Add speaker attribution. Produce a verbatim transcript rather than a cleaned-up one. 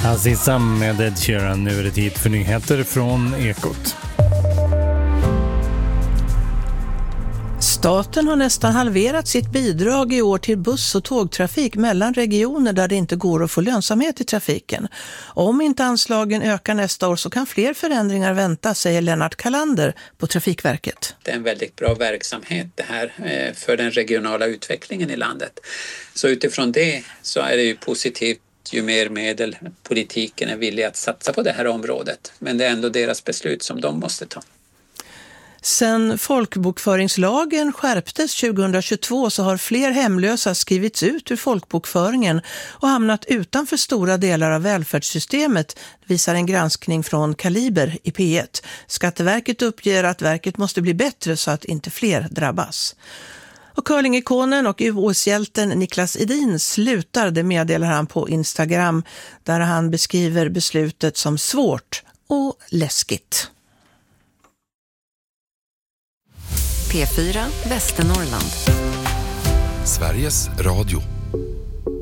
Speaker 1: Azizam med Ed Sheeran. Nu är det tid för nyheter från Ekot.
Speaker 2: Staten har nästan halverat sitt bidrag i år till buss- och tågtrafik mellan regioner där det inte går att få lönsamhet i trafiken. Om inte anslagen ökar nästa år så kan fler förändringar vänta, säger Lennart Kalander på Trafikverket.
Speaker 3: Det är en väldigt bra verksamhet det här för den regionala utvecklingen i landet. Så utifrån det så är det ju positivt ju mer medel politiken är villig att satsa på det här området. Men det är ändå deras beslut som de måste ta.
Speaker 2: Sen folkbokföringslagen skärptes tjugohundratjugotvå så har fler hemlösa skrivits ut ur folkbokföringen och hamnat utanför stora delar av välfärdssystemet, visar en granskning från Kaliber i P ett. Skatteverket uppger att verket måste bli bättre så att inte fler drabbas. Och curlingikonen och U S-hjälten Niklas Edin slutar, det meddelar han på Instagram, där han beskriver beslutet som svårt och läskigt.
Speaker 4: P fyra Västernorrland.
Speaker 5: Sveriges Radio.